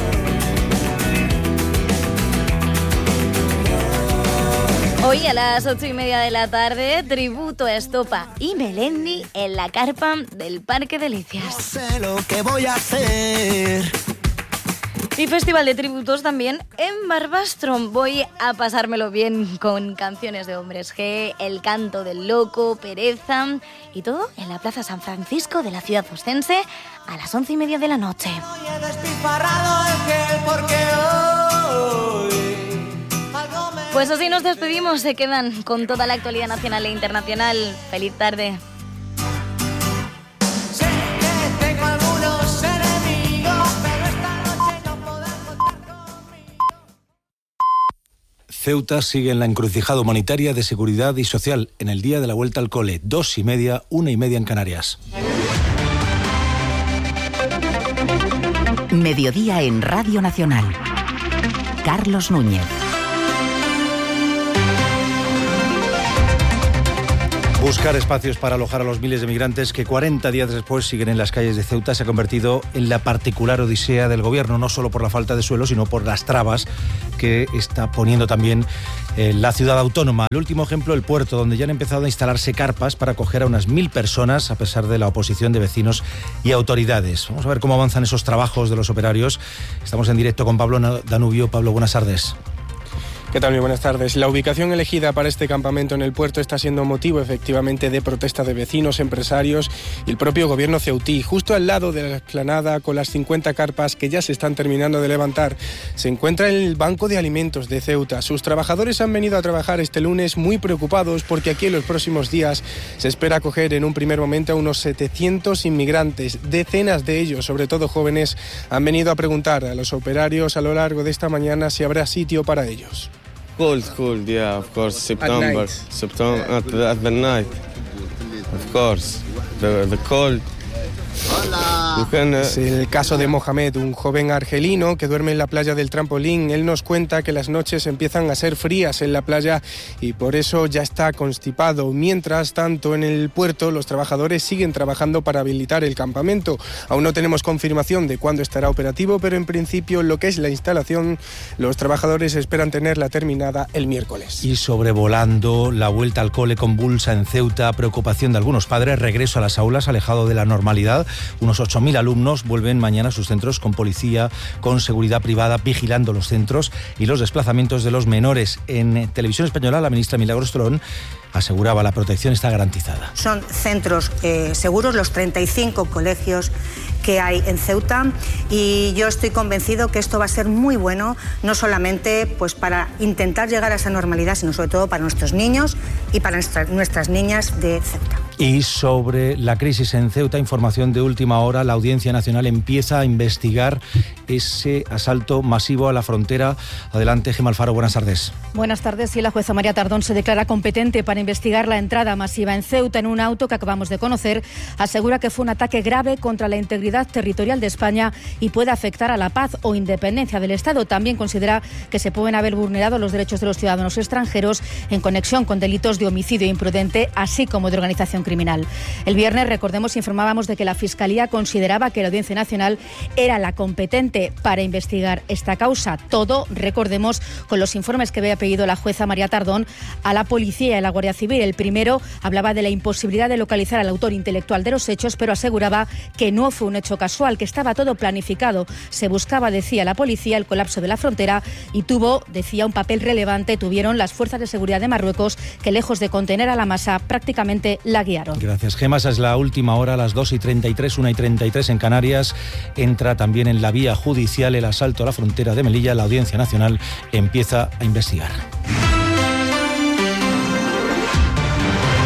Hoy a las 8:30 de la tarde, tributo a Estopa y Melendi en la carpa del Parque Delicias. No sé lo que voy a hacer. Y festival de tributos también en Barbastro. Voy a pasármelo bien con canciones de Hombres G, El Canto del Loco, Pereza y todo en la Plaza San Francisco de la ciudad ostense a las 11:30 de la noche. Pues así nos despedimos, se quedan con toda la actualidad nacional e internacional. Feliz tarde. Sé que tengo algunos enemigos, pero esta noche no podrán contar conmigo. Ceuta sigue en la encrucijada humanitaria de seguridad y social en el día de la vuelta al cole, 2:30, 1:30 en Canarias. Mediodía en Radio Nacional. Carlos Núñez. Buscar espacios para alojar a los miles de migrantes que 40 días después siguen en las calles de Ceuta se ha convertido en la particular odisea del gobierno, no solo por la falta de suelo, sino por las trabas que está poniendo también la ciudad autónoma. El último ejemplo, el puerto, donde ya han empezado a instalarse carpas para acoger a unas 1.000 personas, a pesar de la oposición de vecinos y autoridades. Vamos a ver cómo avanzan esos trabajos de los operarios. Estamos en directo con Pablo Danubio. Pablo, buenas tardes. ¿Qué tal? Muy buenas tardes. La ubicación elegida para este campamento en el puerto está siendo motivo efectivamente de protesta de vecinos, empresarios y el propio gobierno ceutí. Justo al lado de la explanada, con las 50 carpas que ya se están terminando de levantar, se encuentra el Banco de Alimentos de Ceuta. Sus trabajadores han venido a trabajar este lunes muy preocupados porque aquí en los próximos días se espera acoger en un primer momento a unos 700 inmigrantes. Decenas de ellos, sobre todo jóvenes, han venido a preguntar a los operarios a lo largo de esta mañana si habrá sitio para ellos. Cold, yeah, of course. September, at the night, of course. The cold. Es el caso de Mohamed, un joven argelino que duerme en la playa del Trampolín. Él nos cuenta que las noches empiezan a ser frías en la playa y por eso ya está constipado. Mientras tanto, en el puerto los trabajadores siguen trabajando para habilitar el campamento. Aún no tenemos confirmación de cuándo estará operativo, pero en principio lo que es la instalación, los trabajadores esperan tenerla terminada el miércoles. Y sobrevolando la vuelta al cole convulsa en Ceuta, preocupación de algunos padres, regreso a las aulas alejado de la normalidad. Unos 8.000 alumnos vuelven mañana a sus centros con policía, con seguridad privada, vigilando los centros y los desplazamientos de los menores. En Televisión Española, la ministra Milagros Trón aseguraba la protección está garantizada. Son centros seguros los 35 colegios que hay en Ceuta y yo estoy convencido que esto va a ser muy bueno, no solamente pues para intentar llegar a esa normalidad, sino sobre todo para nuestros niños y para nuestras niñas de Ceuta. Y sobre la crisis en Ceuta, información de última hora, la Audiencia Nacional empieza a investigar ese asalto masivo a la frontera. Adelante, Gemma Alfaro, buenas tardes. Buenas tardes. Sí, la jueza María Tardón se declara competente para investigar la entrada masiva en Ceuta en un auto que acabamos de conocer. Asegura que fue un ataque grave contra la integridad territorial de España y puede afectar a la paz o independencia del Estado. También considera que se pueden haber vulnerado los derechos de los ciudadanos extranjeros en conexión con delitos de homicidio imprudente, así como de organización criminal. El viernes, recordemos, informábamos de que la Fiscalía consideraba que la Audiencia Nacional era la competente para investigar esta causa. Todo, recordemos, con los informes que había pedido la jueza María Tardón a la policía y a la Guardia Civil. El primero hablaba de la imposibilidad de localizar al autor intelectual de los hechos, pero aseguraba que no fue un hecho casual, que estaba todo planificado. Se buscaba, decía la policía, el colapso de la frontera y tuvieron un papel relevante las fuerzas de seguridad de Marruecos, que lejos de contener a la masa, prácticamente la guiaron. Gracias, Gemma. Esa es la última hora, a las 2:33, 1:33 en Canarias. Entra también en la vía judicial el asalto a la frontera de Melilla. La Audiencia Nacional empieza a investigar.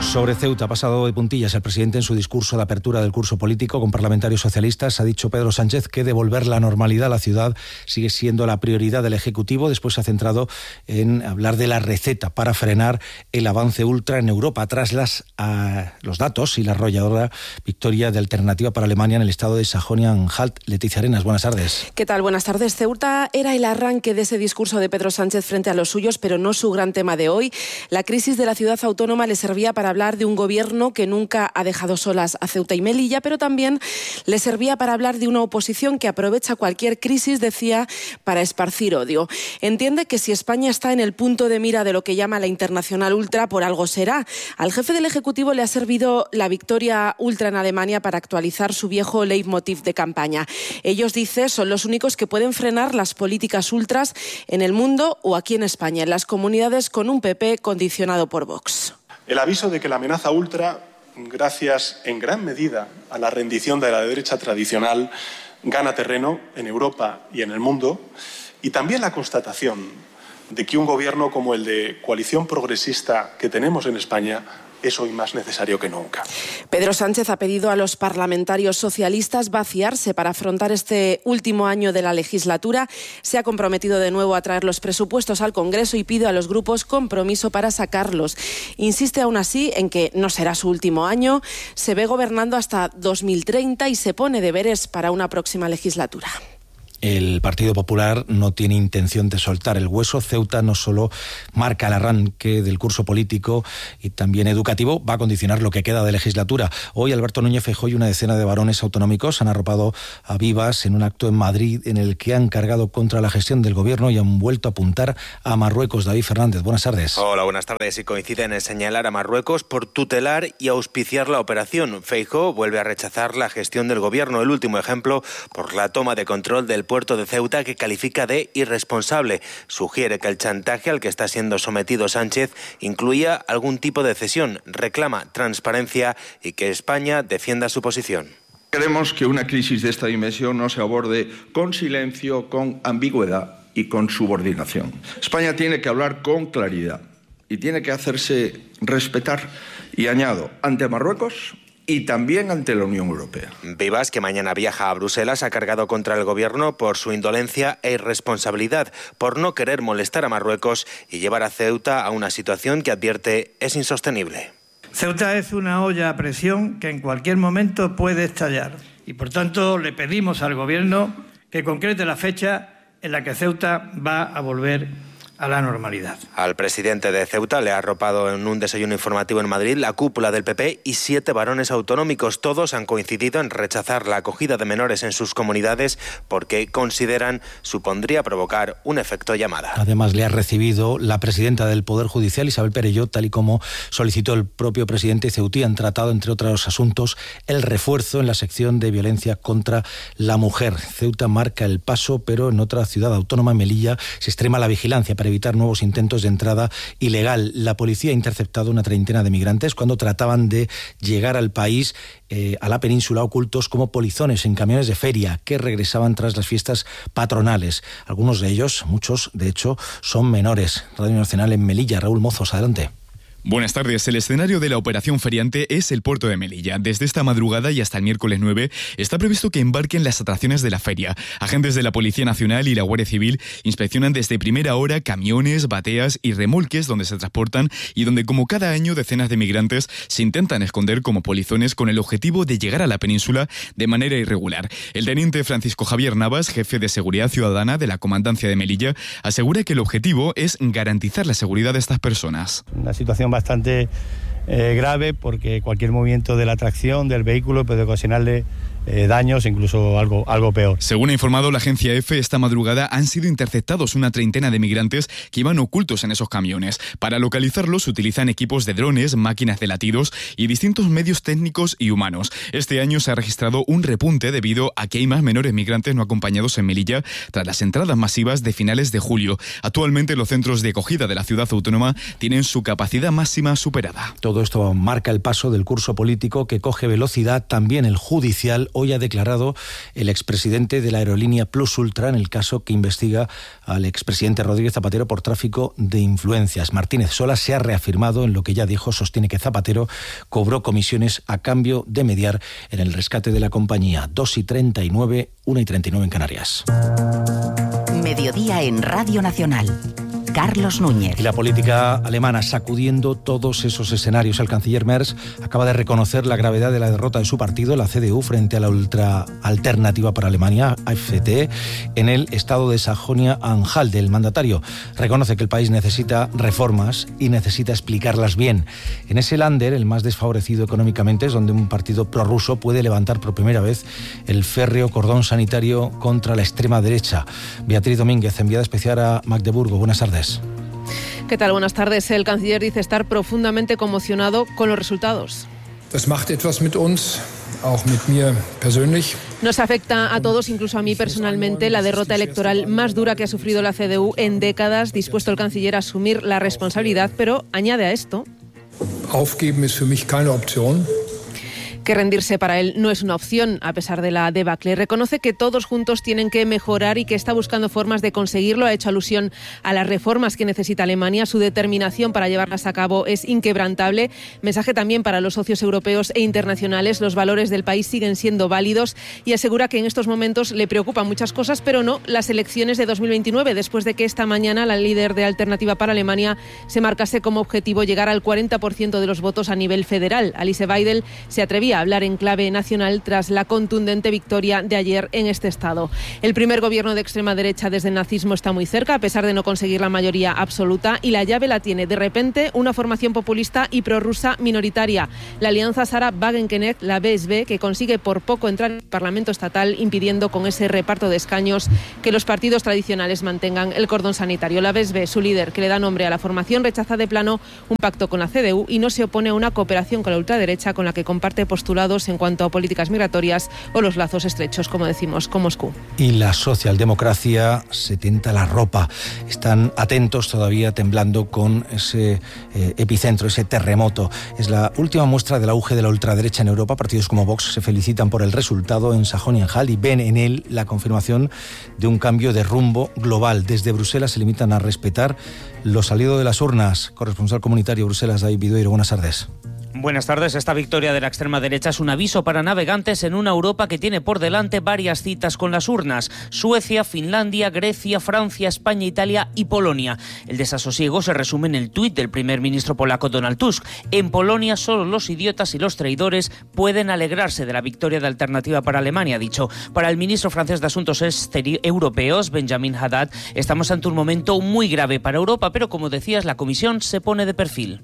Sobre Ceuta ha pasado de puntillas el presidente en su discurso de apertura del curso político con parlamentarios socialistas. Ha dicho Pedro Sánchez que devolver la normalidad a la ciudad sigue siendo la prioridad del Ejecutivo. Después se ha centrado en hablar de la receta para frenar el avance ultra en Europa tras los datos y la arrolladora victoria de Alternativa para Alemania en el estado de Sajonia-Anhalt. Leticia Arenas, buenas tardes. ¿Qué tal? Buenas tardes. Ceuta era el arranque de ese discurso de Pedro Sánchez frente a los suyos, pero no su gran tema de hoy. La crisis de la ciudad autónoma le servía para hablar de un gobierno que nunca ha dejado solas a Ceuta y Melilla, pero también le servía para hablar de una oposición que aprovecha cualquier crisis, decía, para esparcir odio. Entiende que si España está en el punto de mira de lo que llama la internacional ultra, por algo será. Al jefe del Ejecutivo le ha servido la victoria ultra en Alemania para actualizar su viejo leitmotiv de campaña. Ellos, dice, son los únicos que pueden frenar las políticas ultras en el mundo o aquí en España, en las comunidades con un PP condicionado por Vox. El aviso de que la amenaza ultra, gracias en gran medida a la rendición de la derecha tradicional, gana terreno en Europa y en el mundo, y también la constatación de que un gobierno como el de coalición progresista que tenemos en España es hoy más necesario que nunca. Pedro Sánchez ha pedido a los parlamentarios socialistas vaciarse para afrontar este último año de la legislatura. Se ha comprometido de nuevo a traer los presupuestos al Congreso y pide a los grupos compromiso para sacarlos. Insiste aún así en que no será su último año, se ve gobernando hasta 2030 y se pone deberes para una próxima legislatura. El Partido Popular no tiene intención de soltar el hueso. Ceuta no solo marca el arranque del curso político y también educativo, va a condicionar lo que queda de legislatura. Hoy Alberto Núñez Feijóo y una decena de varones autonómicos han arropado a Vivas en un acto en Madrid en el que han cargado contra la gestión del gobierno y han vuelto a apuntar a Marruecos. David Fernández, buenas tardes. Hola, buenas tardes. Y coinciden en señalar a Marruecos por tutelar y auspiciar la operación. Feijóo vuelve a rechazar la gestión del gobierno. El último ejemplo por la toma de control del puerto de Ceuta, que califica de irresponsable. Sugiere que el chantaje al que está siendo sometido Sánchez incluía algún tipo de cesión. Reclama transparencia y que España defienda su posición. Queremos que una crisis de esta dimensión no se aborde con silencio, con ambigüedad y con subordinación. España tiene que hablar con claridad y tiene que hacerse respetar. Y añado, ante Marruecos y también ante la Unión Europea. Vivas, que mañana viaja a Bruselas, ha cargado contra el gobierno por su indolencia e irresponsabilidad, por no querer molestar a Marruecos y llevar a Ceuta a una situación que advierte es insostenible. Ceuta es una olla a presión que en cualquier momento puede estallar y por tanto le pedimos al gobierno que concrete la fecha en la que Ceuta va a volver a la normalidad. Al presidente de Ceuta le ha arropado en un desayuno informativo en Madrid la cúpula del PP y 7 varones autonómicos. Todos han coincidido en rechazar la acogida de menores en sus comunidades porque consideran supondría provocar un efecto llamada. Además le ha recibido la presidenta del Poder Judicial, Isabel Perelló, tal y como solicitó el propio presidente ceutí. Han tratado, entre otros asuntos, el refuerzo en la sección de violencia contra la mujer. Ceuta marca el paso, pero en otra ciudad autónoma, Melilla, se extrema la vigilancia para evitar nuevos intentos de entrada ilegal. La policía ha interceptado una treintena de migrantes cuando trataban de llegar al país, a la península, ocultos como polizones en camiones de feria que regresaban tras las fiestas patronales. Algunos de ellos, muchos de hecho, son menores. Radio Nacional en Melilla, Raúl Mozos, adelante. Buenas tardes. El escenario de la operación feriante es el puerto de Melilla. Desde esta madrugada y hasta el miércoles 9 está previsto que embarquen las atracciones de la feria. Agentes de la Policía Nacional y la Guardia Civil inspeccionan desde primera hora camiones, bateas y remolques donde se transportan y donde, como cada año, decenas de migrantes se intentan esconder como polizones con el objetivo de llegar a la península de manera irregular. El teniente Francisco Javier Navas, jefe de Seguridad Ciudadana de la Comandancia de Melilla, asegura que el objetivo es garantizar la seguridad de estas personas. Una situación bastante grave porque cualquier movimiento de la tracción del vehículo puede ocasionarle daños, incluso algo peor. Según ha informado la agencia EFE, esta madrugada han sido interceptados una treintena de migrantes que iban ocultos en esos camiones. Para localizarlos utilizan equipos de drones, máquinas de latidos y distintos medios técnicos y humanos. Este año se ha registrado un repunte debido a que hay más menores migrantes no acompañados en Melilla tras las entradas masivas de finales de julio. Actualmente los centros de acogida de la ciudad autónoma tienen su capacidad máxima superada. Todo esto marca el paso del curso político que coge velocidad, también el judicial. Judicial. Hoy ha declarado el expresidente de la aerolínea Plus Ultra en el caso que investiga al expresidente Rodríguez Zapatero por tráfico de influencias. Martínez Sola se ha reafirmado en lo que ya dijo, sostiene que Zapatero cobró comisiones a cambio de mediar en el rescate de la compañía. 2:39, 1:39 en Canarias. Mediodía en Radio Nacional. Carlos Núñez. Y la política alemana sacudiendo todos esos escenarios. El canciller Merz acaba de reconocer la gravedad de la derrota de su partido, la CDU, frente a la ultra-alternativa para Alemania, AfD, en el estado de Sajonia-Anhalt. El mandatario reconoce que el país necesita reformas y necesita explicarlas bien. En ese Länder, el más desfavorecido económicamente, es donde un partido prorruso puede levantar por primera vez el férreo cordón sanitario contra la extrema derecha. Beatriz Domínguez, enviada especial a Magdeburgo. Buenas tardes. ¿Qué tal? Buenas tardes. El canciller dice estar profundamente conmocionado con los resultados. Das macht etwas mit uns, auch mit mir persönlich. Nos afecta a todos, incluso a mí personalmente, la derrota electoral más dura que ha sufrido la CDU en décadas. Dispuesto el canciller a asumir la responsabilidad, pero añade a esto: Aufgeben ist für mich keine Option. Que rendirse para él no es una opción, a pesar de la debacle. Reconoce que todos juntos tienen que mejorar y que está buscando formas de conseguirlo. Ha hecho alusión a las reformas que necesita Alemania. Su determinación para llevarlas a cabo es inquebrantable. Mensaje también para los socios europeos e internacionales. Los valores del país siguen siendo válidos y asegura que en estos momentos le preocupan muchas cosas, pero no las elecciones de 2029, después de que esta mañana la líder de Alternativa para Alemania se marcase como objetivo llegar al 40% de los votos a nivel federal. Alice Weidel se atrevía a hablar en clave nacional tras la contundente victoria de ayer en este estado. El primer gobierno de extrema derecha desde el nazismo está muy cerca, a pesar de no conseguir la mayoría absoluta, y la llave la tiene de repente una formación populista y prorrusa minoritaria, la alianza Sarah Wagenknecht, la BSB, que consigue por poco entrar en el Parlamento estatal, impidiendo con ese reparto de escaños que los partidos tradicionales mantengan el cordón sanitario. La BSB, su líder, que le da nombre a la formación, rechaza de plano un pacto con la CDU y no se opone a una cooperación con la ultraderecha, con la que comparte postulados en cuanto a políticas migratorias o los lazos estrechos, como decimos, con Moscú. Y la socialdemocracia se tienta la ropa. Están atentos todavía, temblando con ese epicentro, ese terremoto. Es la última muestra del auge de la ultraderecha en Europa. Partidos como Vox se felicitan por el resultado en Sajonia-Anhalt y ven en él la confirmación de un cambio de rumbo global. Desde Bruselas se limitan a respetar lo salido de las urnas. Corresponsal comunitario Bruselas, David Vidueiro, buenas tardes. Buenas tardes. Esta victoria de la extrema derecha es un aviso para navegantes en una Europa que tiene por delante varias citas con las urnas: Suecia, Finlandia, Grecia, Francia, España, Italia y Polonia. El desasosiego se resume en el tuit del primer ministro polaco Donald Tusk. En Polonia solo los idiotas y los traidores pueden alegrarse de la victoria de Alternativa para Alemania, ha dicho. Para el ministro francés de Asuntos Europeos, Benjamin Haddad, estamos ante un momento muy grave para Europa, pero como decías, la Comisión se pone de perfil.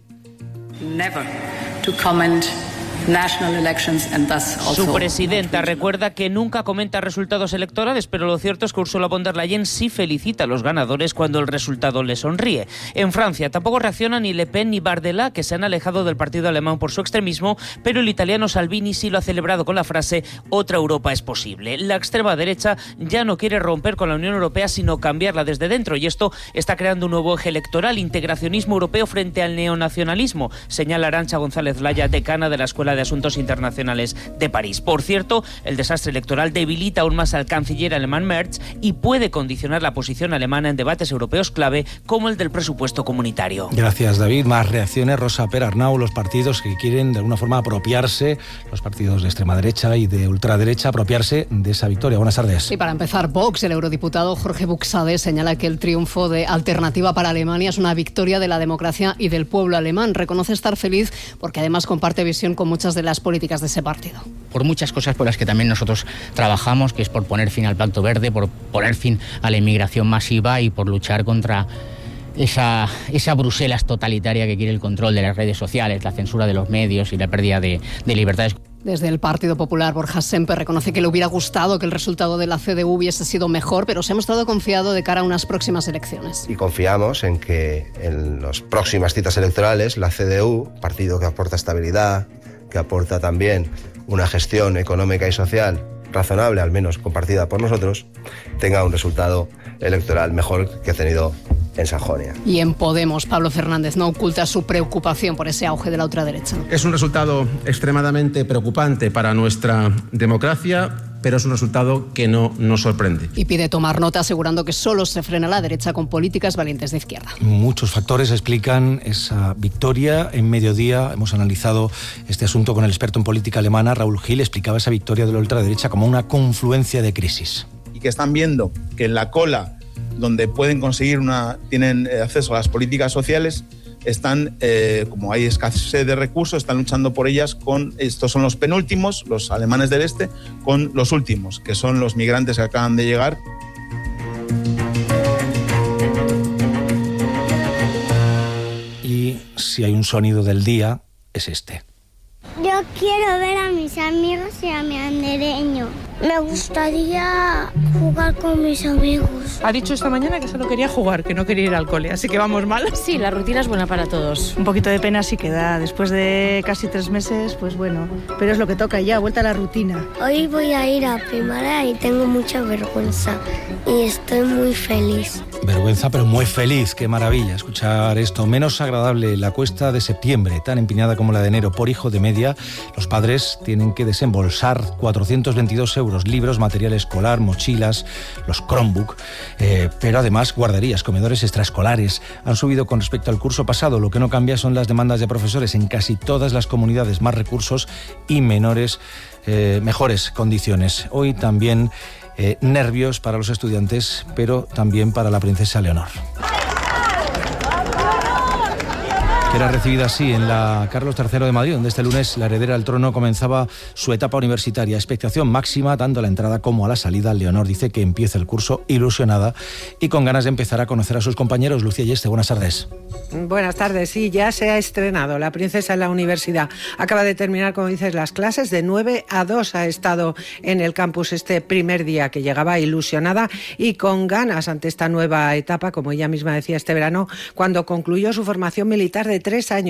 Su presidenta recuerda que nunca comenta resultados electorales, pero lo cierto es que Ursula von der Leyen sí felicita a los ganadores cuando el resultado le sonríe. En Francia tampoco reaccionan ni Le Pen ni Bardella, que se han alejado del partido alemán por su extremismo, pero el italiano Salvini sí lo ha celebrado con la frase «Otra Europa es posible». La extrema derecha ya no quiere romper con la Unión Europea, sino cambiarla desde dentro, y esto está creando un nuevo eje electoral: integracionismo europeo frente al neonacionalismo, señala Arantxa González Laya, decana de la Escuela de Asuntos Internacionales de París. Por cierto, el desastre electoral debilita aún más al canciller alemán Merz y puede condicionar la posición alemana en debates europeos clave como el del presupuesto comunitario. Gracias, David. Más reacciones. Rosa Perarnau, los partidos que quieren de alguna forma apropiarse, los partidos de extrema derecha y de ultraderecha, apropiarse de esa victoria. Buenas tardes. Y para empezar, Vox, el eurodiputado Jorge Buxade señala que el triunfo de Alternativa para Alemania es una victoria de la democracia y del pueblo alemán. Reconoce estar feliz porque además comparte visión con muchas de las políticas de ese partido. Por muchas cosas por las que también nosotros trabajamos, que es por poner fin al Pacto Verde, por poner fin a la inmigración masiva y por luchar contra esa Bruselas totalitaria que quiere el control de las redes sociales, la censura de los medios y la pérdida de libertades. Desde el Partido Popular, Borja Semper reconoce que le hubiera gustado que el resultado de la CDU hubiese sido mejor, pero se ha mostrado confiado de cara a unas próximas elecciones. Y confiamos en que en las próximas citas electorales la CDU, partido que aporta estabilidad, que aporta también una gestión económica y social razonable, al menos compartida por nosotros, tenga un resultado electoral mejor que ha tenido en Sajonia. Y en Podemos, Pablo Fernández no oculta su preocupación por ese auge de la ultraderecha. Es un resultado extremadamente preocupante para nuestra democracia, pero es un resultado que no nos sorprende. Y pide tomar nota, asegurando que solo se frena la derecha con políticas valientes de izquierda. Muchos factores explican esa victoria. En Mediodía hemos analizado este asunto con el experto en política alemana, Raúl Gil. Explicaba esa victoria de la ultraderecha como una confluencia de crisis. Y que están viendo que en la cola, donde pueden conseguir tienen acceso a las políticas sociales, están, como hay escasez de recursos, están luchando por ellas estos son los penúltimos, los alemanes del este, con los últimos, que son los migrantes que acaban de llegar. Y si hay un sonido del día, es este. Yo quiero ver a mis amigos y a mi andereño. Me gustaría jugar con mis amigos. Ha dicho esta mañana que solo quería jugar, que no quería ir al cole, así que vamos mal. Sí, la rutina es buena para todos. Un poquito de pena sí que da, después de casi 3 meses, pues bueno. Pero es lo que toca ya, vuelta a la rutina. Hoy voy a ir a primaria y tengo mucha vergüenza y estoy muy feliz. Vergüenza, pero muy feliz. Qué maravilla escuchar esto. Menos agradable la cuesta de septiembre, tan empinada como la de enero. Por hijo de media, los padres tienen que desembolsar 422 euros, libros, material escolar, mochilas, los Chromebook, pero además guarderías, comedores extraescolares han subido con respecto al curso pasado. Lo que no cambia son las demandas de profesores en casi todas las comunidades, más recursos y mejores condiciones. Hoy también nervios para los estudiantes, pero también para la princesa Leonor. Era recibida así en la Carlos III de Madrid, donde este lunes la heredera al trono comenzaba su etapa universitaria. Expectación máxima, tanto a la entrada como a la salida. Leonor dice que empieza el curso ilusionada y con ganas de empezar a conocer a sus compañeros. Lucía Yeste, buenas tardes. Buenas tardes, sí, ya se ha estrenado La princesa en la universidad. Acaba de terminar, como dices, las clases. De 9 a 2 ha estado en el campus este primer día, que llegaba ilusionada y con ganas ante esta nueva etapa, como ella misma decía este verano, cuando concluyó su formación militar de 3 años.